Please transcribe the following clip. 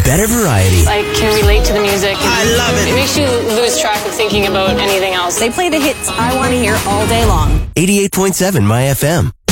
better variety. I can relate to the music. I love it. It makes you lose track of thinking about anything else. They play the hits I want to hear all day long. 88.7 My FM.